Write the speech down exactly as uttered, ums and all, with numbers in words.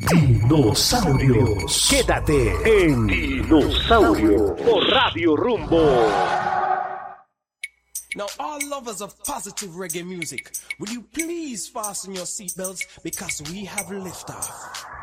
Dinosaurios. Quédate en Dinosaurio por Radio Rumbo. Now, all lovers of positive reggae music, will you please fasten your seatbelts because we have liftoff.